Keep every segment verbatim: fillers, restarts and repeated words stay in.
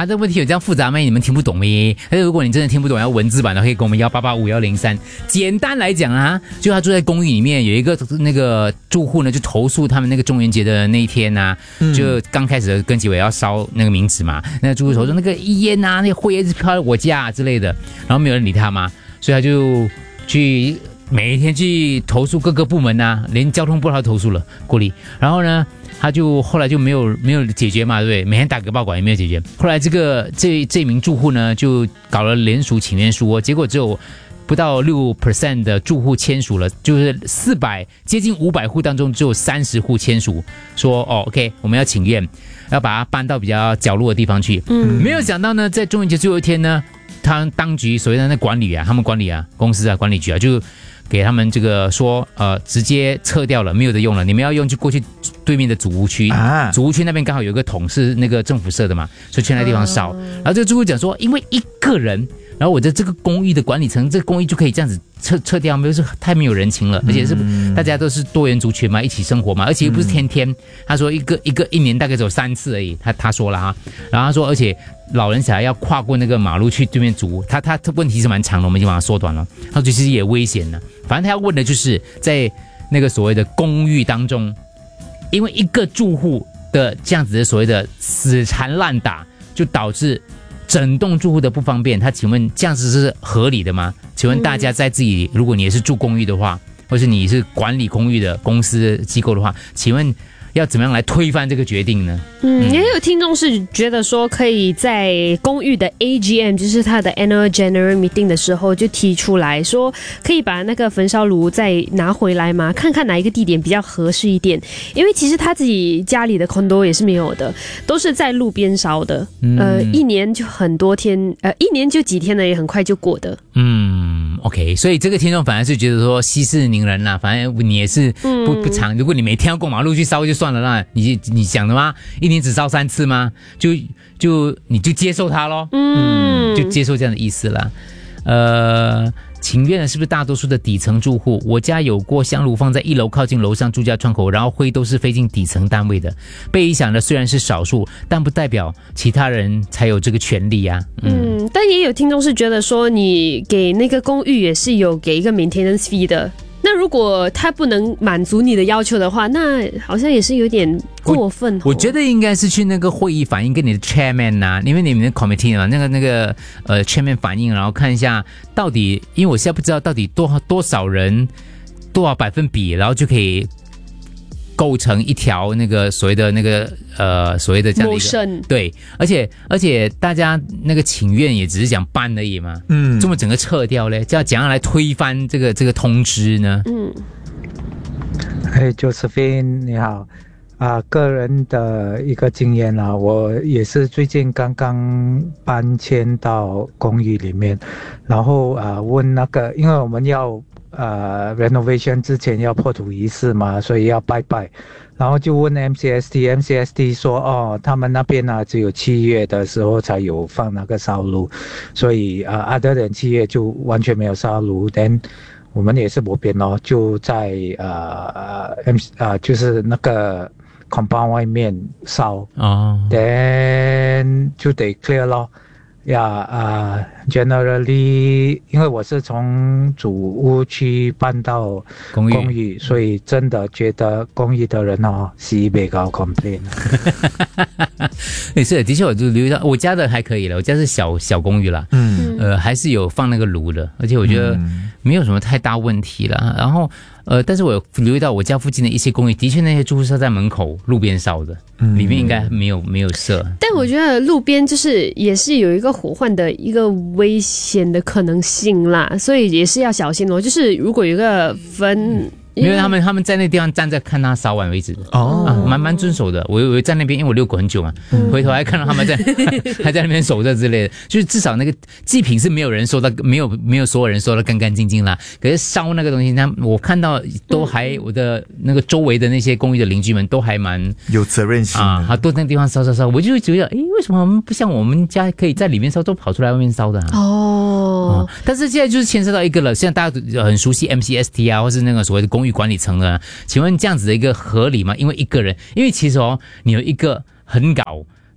啊，这问题有这样复杂吗？你们听不懂耶？但是如果你真的听不懂，要文字版的，可以跟我们幺八八五幺零三。简单来讲啊，就他住在公寓里面，有一个那个住户呢，就投诉他们那个中元节的那一天啊，嗯、就刚开始的跟几位要烧那个冥纸嘛，那个住户投诉那个烟啊，那个灰一直飘到我家、啊、之类的，然后没有人理他嘛，所以他就去每一天去投诉各个部门啊，连交通部他都投诉了过里，然后呢。他就后来就没有没有解决嘛，对不对？每天打个报馆也没有解决。后来这个这这名住户呢，就搞了联署请愿书、哦，结果只有不到六 percent 的住户签署了，就是四百接近五百户当中只有三十户签署，说哦 ，OK， 我们要请愿，要把它搬到比较角落的地方去。嗯，没有想到呢，在中元节最后一天呢，他当局所谓的那管理啊，他们管理啊，公司啊，管理局啊，就。给他们这个说，呃，直接撤掉了，没有得用了。你们要用就过去对面的祖屋区，啊、祖屋区那边刚好有一个桶是那个政府设的嘛，所以去那地方烧。嗯、然后这个住户讲说，因为一个人，然后我的这个公寓的管理层，这个公寓就可以这样子撤撤掉，没有是太没有人情了，而且是大家都是多元族群嘛，一起生活嘛，而且又不是天天。嗯、他说一个一个一年大概只有三次而已，他他说了哈，然后他说而且。老人小孩要跨过那个马路去对面租屋，他他问题是蛮长的，我们已经把它缩短了。他说其实也危险的，反正他要问的就是在那个所谓的公寓当中，因为一个住户的这样子的所谓的死缠烂打，就导致整栋住户的不方便。他请问这样子是合理的吗？请问大家在自己，如果你也是住公寓的话，或是你是管理公寓的公司机构的话，请问？要怎么样来推翻这个决定呢？ 嗯，也有听众是觉得说，可以在公寓的 A G M， 就是他的 Annual General Meeting 的时候，就提出来说，可以把那个焚烧炉再拿回来吗？看看哪一个地点比较合适一点。因为其实他自己家里的 condo 也是没有的，都是在路边烧的。嗯、呃，一年就很多天，呃，一年就几天呢，也很快就过的。 嗯 ，OK， 所以这个听众反而是觉得说息事宁人啦，反正你也是不不长，如果你每天要过马路去烧就算了啦，你你想的吗？一年只烧三次吗？就就你就接受它咯，嗯，就接受这样的意思啦。呃，请愿的是不是大多数的底层住户？我家有过香炉放在一楼靠近楼上住家窗口，然后灰都是飞进底层单位的。被影响的虽然是少数，但不代表其他人才有这个权利啊。 嗯，嗯但也有听众是觉得说，你给那个公寓也是有给一个 maintenance fee 的。那如果他不能满足你的要求的话，那好像也是有点过分、哦我。我觉得应该是去那个会议反映跟你的 chairman 啊，因为你们的 committee 嘛，那个那个呃 chairman 反映，然后看一下到底，因为我现在不知道到底多多少人多少百分比，然后就可以构成一条那个所谓的那个呃所谓的这样的一个对，而且而且大家那个请愿也只是讲办而已嘛，嗯，这么整个撤掉嘞，就要怎样来推翻这个这个通知呢？ 嗯，嘿 ，Josephine 你好啊、呃，个人的一个经验啦，我也是最近刚刚搬迁到公寓里面，然后啊、呃、问那个，因为我们要。呃 renovation 之前要破土仪式嘛，所以要拜拜，然后就问 M C S T，M C S T 说哦，他们那边呢、啊、只有七月的时候才有放那个烧炉，所以呃 other than 七月就完全没有烧炉。then 我们也是没变咯，就在呃 M 呃就是那个 compound 外面烧哦 then 就得 clear 咯。呀啊、uh, ，generally， 因为我是从主屋区搬到公寓，公寓所以真的觉得公寓的人哦，是比较 complain。 也是，的确我就留意到，我家的还可以了，我家是小小公寓啦，嗯，呃，还是有放那个炉的，而且我觉得没有什么太大问题啦。然后。呃，但是我有留意到我家附近的一些公寓，的确那些住户是在门口路边烧的，嗯、里面应该没有没有设。 但我觉得路边就是也是有一个火患的一个危险的可能性啦，所以也是要小心哦。就是如果有一个焚。嗯因为他们他们在那地方站着看他烧完为止哦，啊，蛮蛮遵守的。我我在那边，因为我遛狗很久嘛，嗯、回头还看到他们在还在那边守着之类的，就是至少那个祭品是没有人收到，没有没有所有人收的干干净净啦。可是烧那个东西，他我看到都还、嗯、我的那个周围的那些公寓的邻居们都还蛮有责任心啊，他都在那地方烧烧烧，我就觉得，诶，为什么我们不像我们家可以在里面烧，都跑出来外面烧的、啊？哦、嗯，但是现在就是牵涉到一个了，现在大家很熟悉 M C S T 啊，或是那个所谓的公寓管理层的，请问这样子的一个合理吗？因为一个人，因为其实哦，你有一个很搞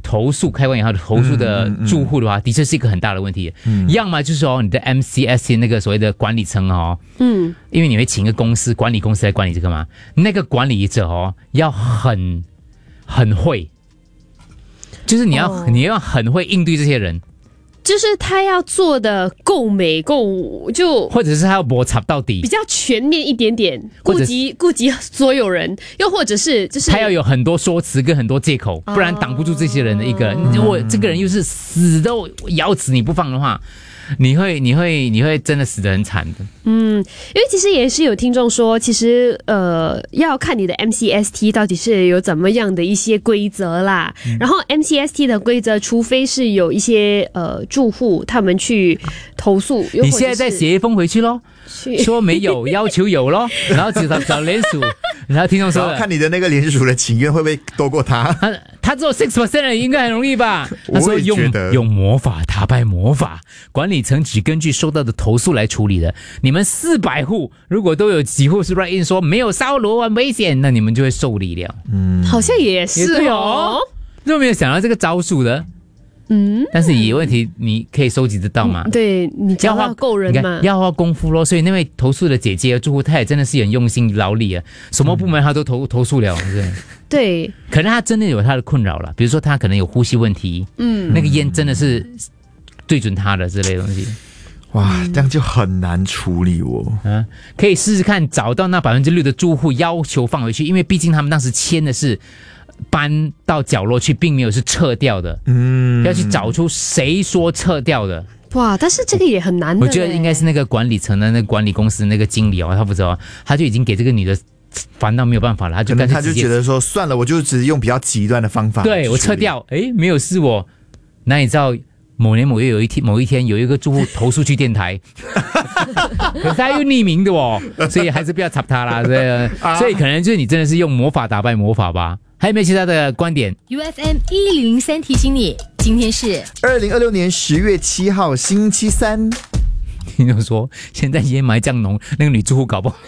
投诉开关以后投诉的住户的话，嗯嗯嗯、的确是一个很大的问题。嗯，要么就是哦，你的 M C S T 那个所谓的管理层哦，嗯，因为你会请一个公司管理公司来管理这个嘛，那个管理者哦要很很会，就是你要、哦、你要很会应对这些人。 就是他要做的够美够就， 或者是他要摩擦到底， 比较全面一点点，顾及顾及所有人，又或者是就是他要有很多说辞跟很多借口，不然挡不住这些人的一个。如果这个人又是死都咬死你不放的话，你会你会你会真的死得很惨的。 嗯，因为其实也是有听众说，其实呃要看你的 M C S T 到底是有怎么样的一些规则啦。嗯、然后 M C S T 的规则，除非是有一些呃住户他们去投诉， 你现在再写一封回去咯，说没有要求有咯，然后只找找联署，然后听众说看你的那个联署的请愿会不会多过他？ 他他做 百分之六 应该很容易吧？他说用用魔法打败魔法，管理层只根据收到的投诉来处理的。你们四百户如果都有几户是 write in 说没有烧炉很危险，那你们就会受理了。 嗯，好像也是哦， 都没有想到这个招数的。嗯，但是你问题你可以收集得到吗？ 嗯、对，你要花够人嘛， 要花功夫咯。所以那位投诉的姐姐住户，她也真的是很用心劳力啊，什么部门她都投、嗯、投诉了，是。 对， 可能她真的有她的困扰了，比如说她可能有呼吸问题，嗯，那个烟真的是对准她的之类的东西。 哇，这样就很难处理哦。 啊，可以试试看找到那百分之六的住户要求放回去，因为毕竟他们当时签的是搬到角落去，并没有是撤掉的。嗯，要去找出谁说撤掉的。 哇，但是这个也很难的。 我觉得应该是那个管理层的那个管理公司的那个经理哦，他不知道，他就已经给这个女的烦到没有办法了，他就干脆他就觉得说算了，我就只用比较极端的方法， 对我撤掉，哎，没有事我。那你知道？某年某月有一天某一天有一个住户投诉去电台，可是他又匿名的哦，所以还是不要插他啦。对，所以可能就是你真的是用魔法打败魔法吧。还有没有其他的观点 ？U F M 一零零三提醒你，今天是二零二六年十月七号星期三。 听众说现在烟霾降浓，那个女住户搞不好。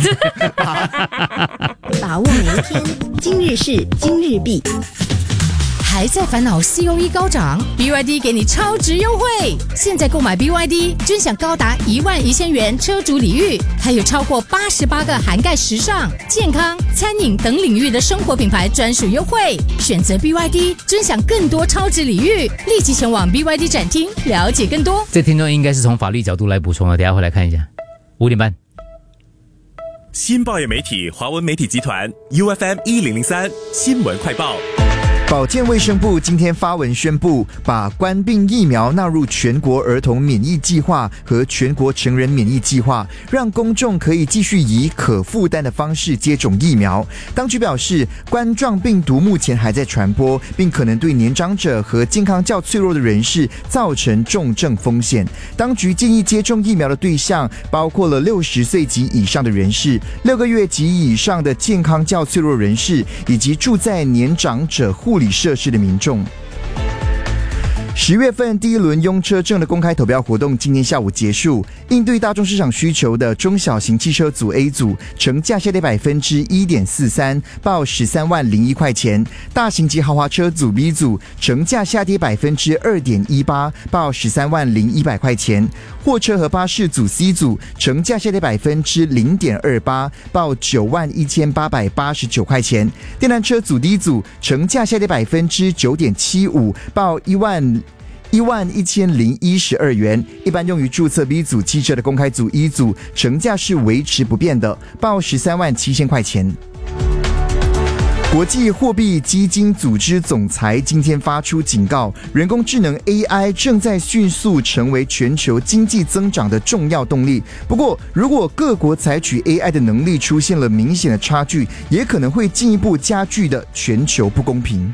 把握每一天，今日事今日毕。还在烦恼 C O E 高涨 ，B Y D 给你超值优惠！现在购买 B Y D， 尊享高达一万一千元车主礼遇，还有超过八十八个涵盖时尚、健康、餐饮等领域的生活品牌专属优惠。选择 B Y D， 尊享更多超值礼遇，立即前往 B Y D 展厅了解更多。 这听众应该是从法律角度来补充的，等一下回来看一下。五点半。 新报业媒体华文媒体集团 U F M 一零零三新闻快报。 保健卫生部今天发文宣布，把冠病疫苗纳入全国儿童免疫计划和全国成人免疫计划，让公众可以继续以可负担的方式接种疫苗。当局表示，冠状病毒目前还在传播，并可能对年长者和健康较脆弱的人士造成重症风险。当局建议接种疫苗的对象包括了六十岁及以上的人士、六个月及以上的健康较脆弱人士，以及住在年长者护理设施的民众。十月份第一轮用车证的公开投票活动今天下午结束，应对大众市场需求的中小型汽车组 A 组成价下跌百分之一点四三，报十三万零一块钱；大型及豪华车组 B 组成价下跌百分之二点一八，报十三万零一百块钱；货车和巴士组 C 组成价下跌百分之零点二八，报九万一千八百八十九块钱；电单车组 D 组成价下跌百分之九点七五，报一万。一万一千零一十二元，一般用于注册 B 组汽车的公开组一组成价是维持不变的，报十三万七千块钱。国际货币基金组织总裁今天发出警告，人工智能 A I 正在迅速成为全球经济增长的重要动力。不过，如果各国采取 A I 的能力出现了明显的差距，也可能会进一步加剧的全球不公平。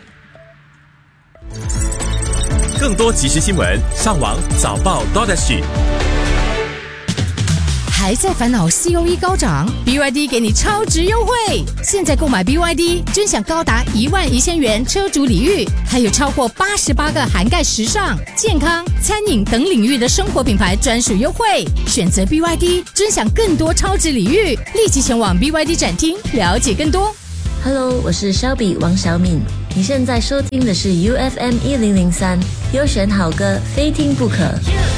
更多即时新闻，上网早报 .dot.sg。 还在烦恼 C O E 高涨 ，B Y D 给你超值优惠！现在购买 B Y D， 尊享高达一万一千元车主礼遇，还有超过八十八个涵盖时尚、健康、餐饮等领域的生活品牌专属优惠。选择 B Y D， 尊享更多超值礼遇，立即前往 B Y D 展厅了解更多。 Hello， 我是Shelby 王小敏。 你现在收听的是 U F M 一零零三，优选好歌，非听不可。